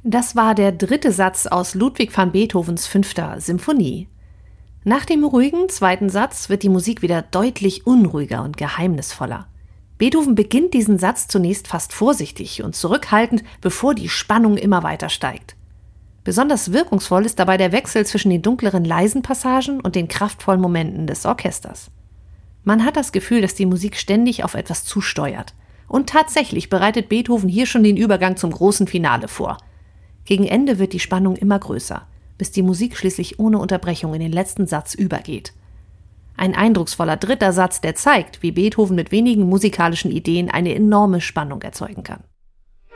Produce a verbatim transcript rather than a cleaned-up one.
Das war der dritte Satz aus Ludwig van Beethovens fünfter Symphonie. Nach dem ruhigen zweiten Satz wird die Musik wieder deutlich unruhiger und geheimnisvoller. Beethoven beginnt diesen Satz zunächst fast vorsichtig und zurückhaltend, bevor die Spannung immer weiter steigt. Besonders wirkungsvoll ist dabei der Wechsel zwischen den dunkleren, leisen Passagen und den kraftvollen Momenten des Orchesters. Man hat das Gefühl, dass die Musik ständig auf etwas zusteuert. Und tatsächlich bereitet Beethoven hier schon den Übergang zum großen Finale vor. Gegen Ende wird die Spannung immer größer, bis die Musik schließlich ohne Unterbrechung in den letzten Satz übergeht. Ein eindrucksvoller dritter Satz, der zeigt, wie Beethoven mit wenigen musikalischen Ideen eine enorme Spannung erzeugen kann.